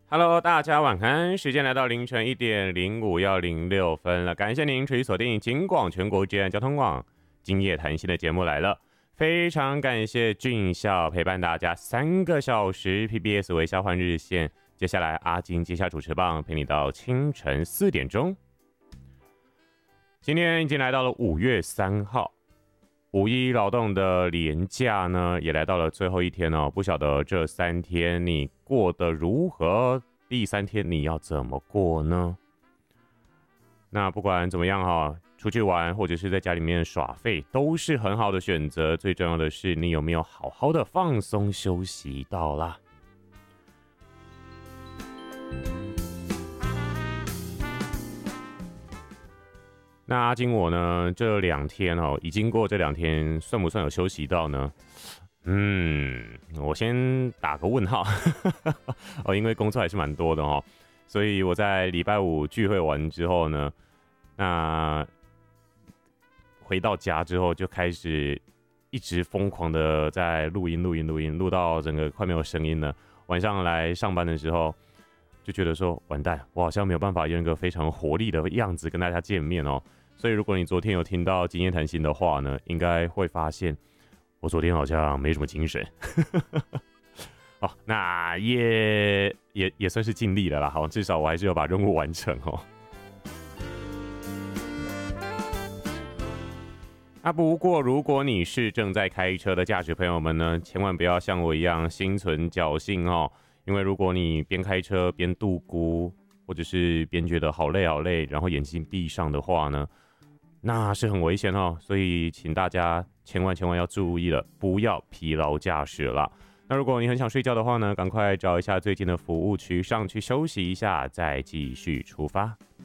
Hello，大家晚安，时间来到凌晨1:05要06分了，感谢您持续锁定警广全国治安交通网，今夜谈心的节目来了，非常感谢俊孝陪伴大家3个小时 ，PBS 微笑换日线，接下来阿金接下主持棒，陪你到清晨4点钟。今天已经来到了5月3号。5·1劳动的连假呢，也来到了最后一天哦。不晓得这3天你过得如何？第3天你要怎么过呢？那不管怎么样哈，出去玩或者是在家里面耍废，都是很好的选择。最重要的是，你有没有好好的放松休息到啦？那阿金我呢，这2天哦，已经过这2天，算不算有休息到呢？我先打个问号哦，因为工作还是蛮多的哦，所以我在礼拜5聚会完之后呢，那回到家之后就开始一直疯狂的在录音，录到整个快没有声音了。晚上来上班的时候，就觉得说完蛋，我好像没有办法用一个非常活力的样子跟大家见面哦。所以如果你昨天有听到今夜谈心的话呢，应该会发现我昨天好像没什么精神。好，那也算是尽力了啦。好，至少我还是有把任务完成哦。不过如果你是正在开车的驾驶朋友们呢，千万不要像我一样心存侥幸哦。因为如果你边开车边度孤，或者是边觉得好累，然后眼睛闭上的话呢，那是很危险哦。所以请大家千万要注意了，不要疲劳驾驶了。那如果你很想睡觉的话呢，赶快找一下最近的服务区上去休息一下，再继续出发。